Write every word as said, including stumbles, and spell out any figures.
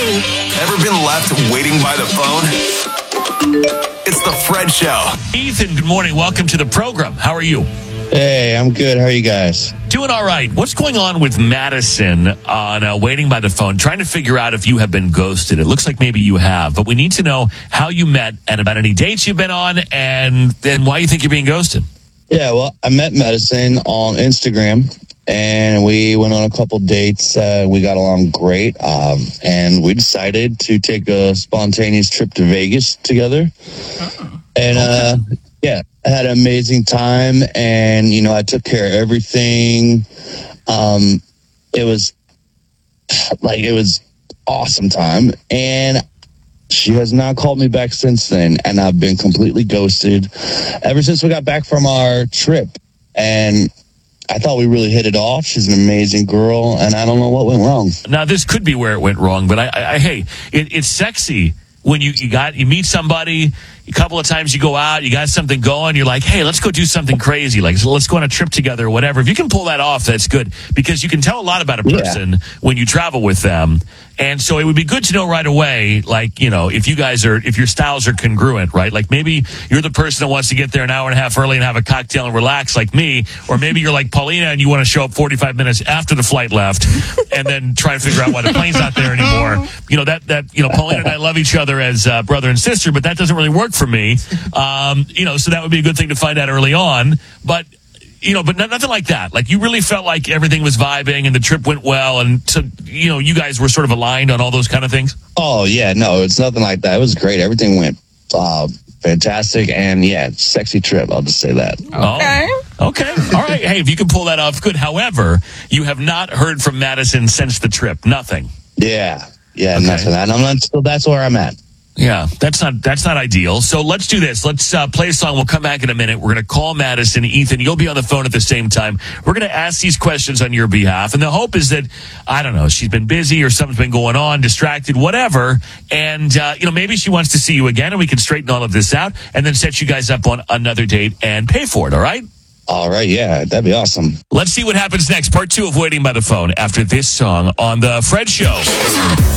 Ever been left waiting by the phone? It's the Fred Show. Ethan, good morning. Welcome to the program. How are you? Hey, I'm good. How are you guys? Doing all right. What's going on with Madison on uh, waiting by the phone, trying to figure out if you have been ghosted? It looks like maybe you have, but we need to know how you met and about any dates you've been on and then why you think you're being ghosted. Yeah, well, I met Madison on Instagram, and we went on a couple dates. Uh, we got along great, um, and we decided to take a spontaneous trip to Vegas together. Oh, and, uh, yeah, I had an amazing time, and, you know, I took care of everything. Um, it was, like, it was awesome time, and she has not called me back since then, and I've been completely ghosted ever since we got back from our trip. And I thought we really hit it off. She's an amazing girl, and I don't know what went wrong. Now, this could be where it went wrong, but I, I, I hey, it, it's sexy when you, you got you meet somebody. A couple of times you go out, you got something going, you're like, hey, let's go do something crazy. Like, so let's go on a trip together or whatever. If you can pull that off, that's good because you can tell a lot about a person yeah. when you travel with them. And so it would be good to know right away, like, you know, if you guys are, if your styles are congruent, right? Like maybe you're the person that wants to get there an hour and a half early and have a cocktail and relax like me. Or maybe you're like Paulina and you want to show up forty-five minutes after the flight left and then try to figure out why the plane's not there anymore. You know, that, that, you know, Paulina and I love each other as uh, brother and sister, but that doesn't really work for me. Um, you know, so that would be a good thing to find out early on. But, you know, but nothing like that. Like, you really felt like everything was vibing and the trip went well. And, so, you know, you guys were sort of aligned on all those kind of things? Oh, yeah. No, it's nothing like that. It was great. Everything went uh, fantastic. And, yeah, sexy trip. I'll just say that. Okay. Oh, okay. All right. Hey, if you can pull that off, good. However, you have not heard from Madison since the trip. Nothing. Yeah. Yeah, okay. nothing. And I'm not, so that's where I'm at. Yeah, that's not that's not ideal. So let's do this. Let's uh, play a song. We'll come back in a minute. We're going to call Madison. Ethan, you'll be on the phone at the same time. We're going to ask these questions on your behalf. And the hope is that, I don't know, she's been busy or something's been going on, distracted, whatever. And, uh, you know, maybe she wants to see you again and we can straighten all of this out and then set you guys up on another date and pay for it, all right? All right, yeah, that'd be awesome. Let's see what happens next. Part two of Waiting by the Phone after this song on The Fred Show.